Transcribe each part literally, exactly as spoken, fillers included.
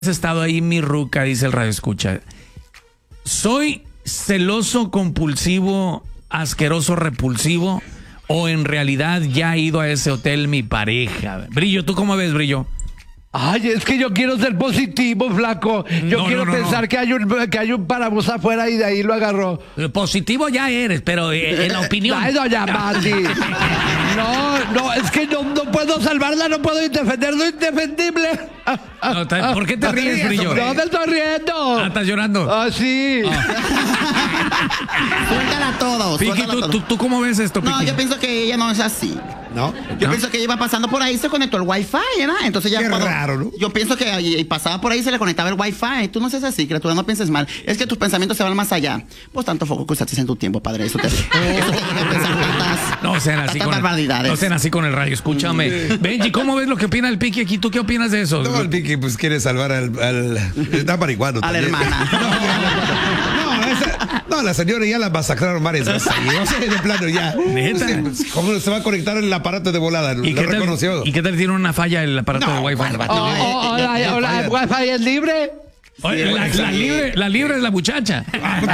estado ahí mi ruca, dice el radio escucha. ¿Soy celoso, compulsivo, asqueroso, repulsivo? ¿O en realidad ya ha ido a ese hotel mi pareja? Brillo, ¿tú cómo ves, Brillo? Ay, es que yo quiero ser positivo, flaco. Yo No, quiero no, no, pensar no. Que hay un que hay un parabús afuera y de ahí lo agarró. Positivo ya eres, pero eh, en la opinión. Ay, doña Mati. No, no, es que no, no puedo salvarla, no puedo defender lo indefendible. No, ta- ¿por qué te No ríes, Brillo? No me estoy riendo. Ah, ¿estás llorando? Ah, sí. Suéltala todo. Piqui, suéltala ¿tú, todo. tú, ¿tú cómo ves esto, Piqui? No, yo pienso que ella no es así. ¿No? Yo ¿No? pienso que ella iba pasando por ahí, se conectó el wifi, ¿verdad? Entonces ya Qué cuando- raro, ¿no? Yo pienso que ahí pasaba por ahí, se le conectaba el wifi. Tú no seas así, criatura, no pienses mal. Es que tus pensamientos se van más allá. Pues tanto foco que usaste en tu tiempo, padre. Eso te, eso te deja pensar tantas, No sean así tantas con el, barbaridades. no sean así con el radio, escúchame. Benji, ¿cómo ves lo que opina el Piqui aquí? ¿Tú qué opinas de eso? No, el Piqui pues quiere salvar al... al está marihuano A la también. hermana. No, esa, no, la señora ya la masacraron varias veces. O sea, de plano ya. ¿Neta? O sea, pues, ¿cómo se va a conectar el aparato de volada? ¿Y Lo qué, reconoció. tal, ¿Y qué tal tiene una falla el aparato No, de Wi-Fi? bárbaro. Oh, oh, oh, la, oh, la wifi es libre. Oye, la, la libre, la libre es la muchacha.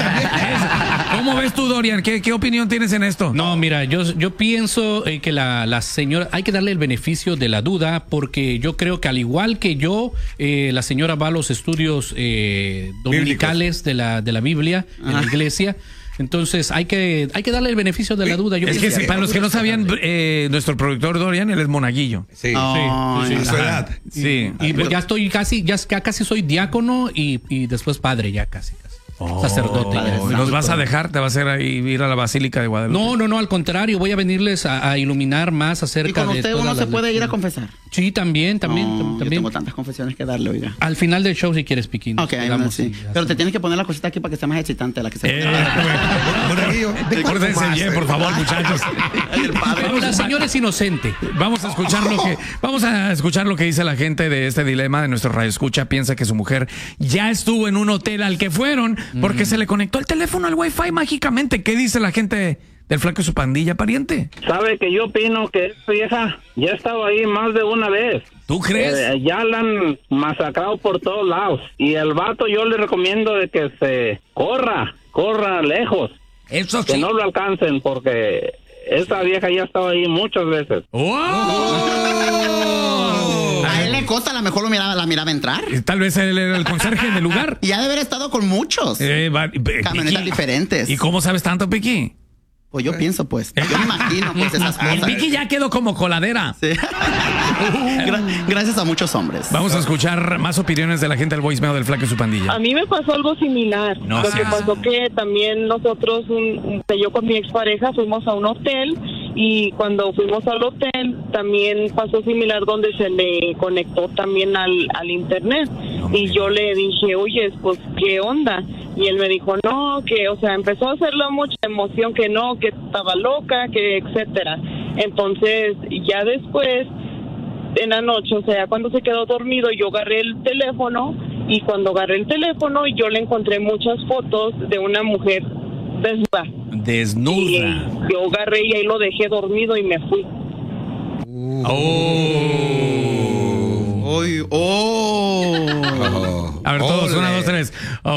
¿Cómo ves tú, Dorian? ¿Qué, qué opinión tienes en esto? No, mira, yo, yo pienso eh, que la, la señora, hay que darle el beneficio de la duda, porque yo creo que al igual que yo, eh, la señora va a los estudios eh, dominicales de la, de la Biblia en la iglesia. Entonces hay que, hay que darle el beneficio de la duda. Yo Es que pienso sí, para los que no sabían, eh, nuestro productor Dorian, él es monaguillo. Sí. Oh, sí, A su edad. Sí. Y pues ya estoy casi, ya, ya casi soy diácono y, y después padre, ya casi, casi. Sacerdote. Ya. Oh, ¿Nos vas a dejar? ¿Te vas a hacer ahí ir a la Basílica de Guadalupe? No, no, no, al contrario, voy a venirles a, a iluminar más acerca Y con de usted todas uno se las puede ir a lecturas. confesar. Sí, también, también, No, tam- yo también. tengo tantas confesiones que darle, oiga. Al final del show, si quieres, Piquín. Ok, bueno, sí. Pero te tienes que poner la cosita aquí para que sea más excitante la que se Eh, pone. Monaguillo, Pórtense bien, por favor, muchachos. Pero la señora es inocente. Vamos a escuchar lo que vamos a escuchar lo que dice la gente de este dilema de nuestro radio escucha. Piensa que su mujer ya estuvo en un hotel al que fueron porque se le conectó el teléfono al Wi-Fi mágicamente. ¿Qué dice la gente del Flaco y su pandilla, pariente? Sabe que yo opino que esta vieja ya ha estado ahí más de una vez. ¿Tú crees? Eh, ya la han masacrado por todos lados. Y el vato yo le recomiendo de que se corra, corra lejos. Eso Que sí. no lo alcancen porque esa vieja ya ha estado ahí muchas veces. ¡Oh! A él le consta, a lo mejor lo miraba, la miraba entrar. Tal vez él era el conserje del lugar. Y ha de haber estado con muchos. Eh, va- Camionetas Piqui. diferentes. ¿Y cómo sabes tanto, Piqui? Pues yo pienso, pues. Yo me imagino, pues, esas El cosas. Piqui ya quedó como coladera. Sí. Gra- Gracias a muchos hombres. Vamos a escuchar más opiniones de la gente del voicemail del Flaco y su pandilla. A mí me pasó algo similar. No Lo que seas- pasó que también nosotros, un- un- yo con mi expareja fuimos a un hotel y cuando fuimos al hotel también pasó similar donde se le conectó también al, al internet. Y yo le dije, oye, pues, ¿qué onda? Y él me dijo, no, que, o sea, empezó a hacerlo mucha emoción, que no, que estaba loca, que etcétera. Entonces, ya después, en la noche, o sea, cuando se quedó dormido, yo agarré el teléfono y cuando agarré el teléfono, yo le encontré muchas fotos de una mujer desnuda. Y Desnuda. yo agarré y ahí lo dejé dormido y me fui. Oh. Uy, oh. Oh. A ver, todos, Ole. una, dos, tres.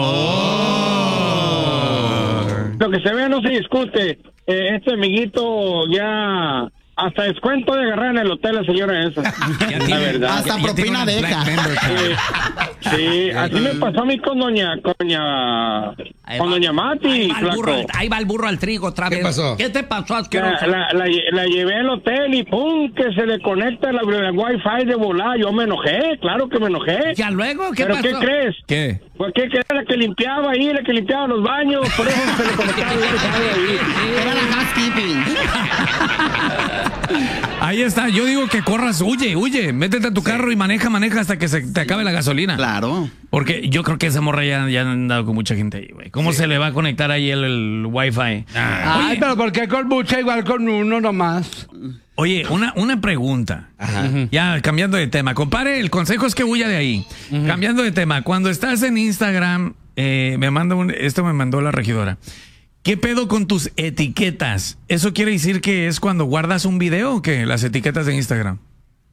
Oh. Lo que se ve no se discute. Eh, este amiguito ya hasta descuento de agarrar en el hotel la señora esa. La verdad. Hasta Ya- ya tiene propina una deja. Black Member Card. Sí, sí, así me pasó a mí con doña, con doña, con doña Mati, Ahí va, el flaco. burro, ahí va el burro al trigo otra ¿Qué vez. pasó? ¿Qué te pasó, La, asqueroso? la, la, la llevé al hotel y pum, que se le conecta la, la wifi de volar. Yo me enojé, claro que me enojé. ¿Ya luego qué ¿Pero pasó? qué crees? ¿Qué? Pues que era la que limpiaba ahí, la que limpiaba los baños, por eso se le conectaba el wifi ahí. Era la housekeeping. Ahí está. Yo digo que corras, huye, huye. Métete a tu carro y maneja, maneja hasta que se te acabe la gasolina. Claro. Porque yo creo que esa morra ya, ya han andado con mucha gente ahí, güey. ¿Cómo se le va a conectar ahí el, el Wi-Fi? Ay, pero ¿por qué con mucha igual con uno nomás? Oye, una, una pregunta. Ya, cambiando de tema. Compare, el consejo es que huya de ahí. Cambiando de tema. Cuando estás en Instagram, eh, me manda un, esto me mandó la regidora. ¿Qué pedo con tus etiquetas? ¿Eso quiere decir que es cuando guardas un video o qué? Las etiquetas de Instagram.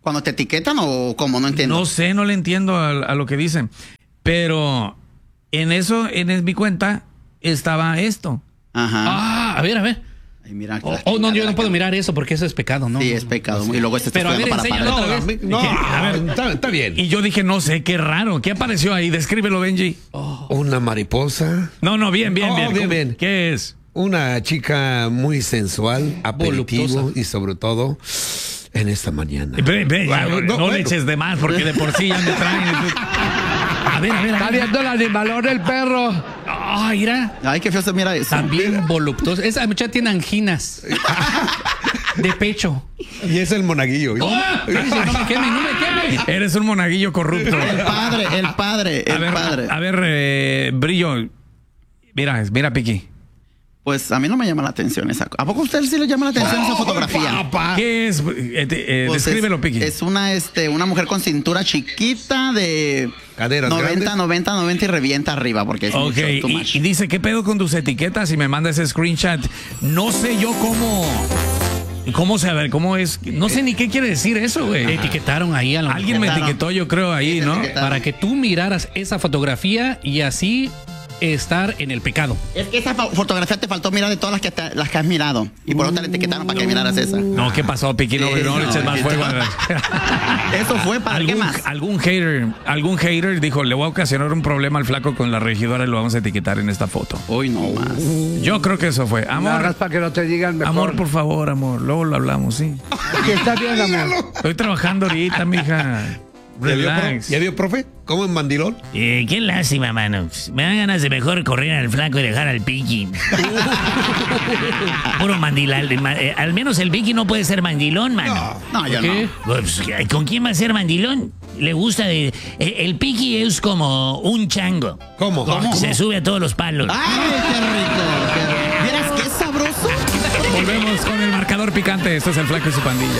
¿Cuando te etiquetan o cómo? No entiendo. No sé, no le entiendo a, a lo que dicen. Pero en eso, en mi cuenta, estaba esto. Ajá. Ah, a ver, a ver. Ay, mira, Oh, oh, no, yo no puedo mirar eso porque eso es pecado, ¿no? Sí, es pecado. Y luego este está Pero a ver, estudiando para enséñalo padre. otra vez. No, A ver. está, está bien. Y yo dije, no sé, qué raro. ¿Qué apareció ahí? Descríbelo, Benji. Una mariposa, No, no, bien, bien, Oh, bien. bien, ¿Cómo- bien. ¿Qué es? una chica muy sensual, aperitivo Voluptuosa. y sobre todo en esta mañana. Ve, ve, Ah, no, no, no bueno. le eches de más porque de por sí ya me traen. A ver, a ver, a Está ver. viendo el animalón el perro. Ah, mira. Ay, qué feo se mira eso. También voluptuosa. Esa muchacha tiene anginas. De pecho. Y es el monaguillo. ¡Ah! Dice, no me queme, no me queme. Eres un monaguillo corrupto. El padre, el padre, A el ver, padre. a ver, eh, Brillo. Mira, mira, Piqui. Pues a mí no me llama la atención esa. ¿A poco a usted sí le llama la atención esa fotografía? ¿Qué es? Eh, te- eh, Pues descríbelo, es, Piqui. es una, este, una mujer con cintura chiquita de Caderas noventa, grandes. noventa, noventa y revienta arriba porque es Ok, mucho, too y, much. y dice, ¿qué pedo con tus etiquetas? Y me manda ese screenshot. No sé yo cómo... ¿Cómo se, a ver, cómo es? No sé ni qué quiere decir eso, Te güey. etiquetaron ahí a lo Alguien me mejor, etiquetó, yo creo, ahí, ¿no? para que tú miraras esa fotografía y así estar en el pecado. Es que esa fo- fotografía te faltó mirar de todas las que, te- las que has mirado. Y por eso te la etiquetaron para que miraras esa. No, ¿qué pasó, Piqui? No, Sí, no le no, eches más ¿qué fuego. Eso fue para qué algún, más. algún hater, algún hater dijo, le voy a ocasionar un problema al flaco con la regidora y lo vamos a etiquetar en esta foto. Hoy no más. Yo creo que eso fue. Lo Amor, hagas para que no te digan mejor. amor, por favor, amor. Luego lo hablamos, sí. Que está bien, amor. Estoy trabajando ahorita, mija. ¿Ya vio, pro- Relax. ¿Ya vio, profe? ¿Cómo en mandilón? Eh, qué lástima, mano. Me dan ganas de mejor correr al flaco y dejar al Piqui. Puro mandilal. ma- eh, al menos el Piqui no puede ser mandilón, mano. No, yo ¿Qué? no. Pues, ¿con quién va a ser mandilón? Le gusta de... eh, el Piqui es como un chango. ¿Cómo? ¿Cómo? Se sube a todos los palos. ¡Ay, qué rico! Qué- ¿Vieras qué sabroso? Volvemos con el marcador picante. Esto es el flaco y su pandilla.